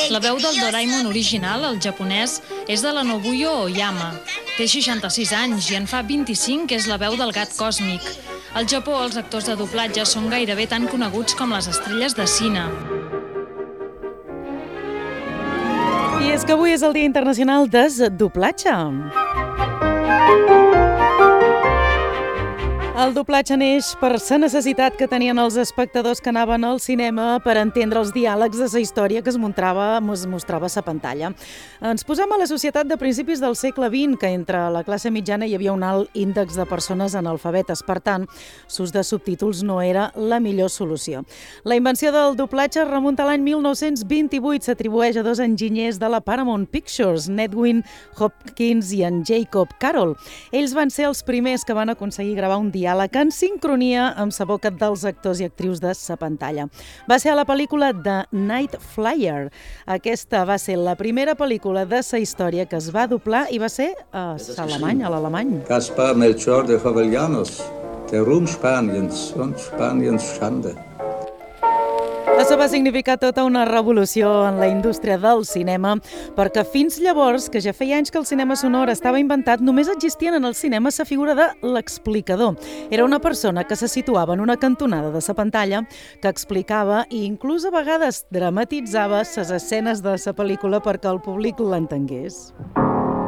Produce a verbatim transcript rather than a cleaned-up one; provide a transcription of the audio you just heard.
La veu del Doraemon original, el japonès, és de la Nobuyo Oyama. Té seixanta-sis anys i en fa vint-i-cinc que és la veu del gat còsmic. Al Japó, els actors de doblatge són gairebé tan coneguts com les estrelles de cine. I és que avui és el Dia Internacional del Doblatge. El doblatge neix per la necessitat que tenien els espectadors que anaven al cinema per entendre els diàlegs de la història que es mostrava, es mostrava a la pantalla. Ens posem a la societat de principis del segle vint, que entre la classe mitjana hi havia un alt índex de persones analfabetes. Per tant, l'ús de subtítols no era la millor solució. La invenció del doblatge remunta a l'any mil nou-cents vint-i-vuit. S'atribueix a dos enginyers de la Paramount Pictures, Nedwin Hopkins i en Jacob Carroll. Ells van ser els primers que van aconseguir gravar un diàleg en sincronia amb la boca dels actors i actrius de la pantalla. Va ser a la pel·lícula The Night Flyer. Aquesta va ser la primera pel·lícula de la història que es va doblar i va ser a l'alemany, a l'alemany. Caspar Melchior de Jovellanos, der Ruhm Spaniens und Spaniens Schande. Això va significar tota una revolució en la indústria del cinema, perquè fins llavors, que ja feia anys que el cinema sonor estava inventat, només existien en el cinema la figura de l'explicador. Era una persona que se situava en una cantonada de la pantalla, que explicava i inclús a vegades dramatitzava les escenes de la pel·lícula perquè el públic l'entengués.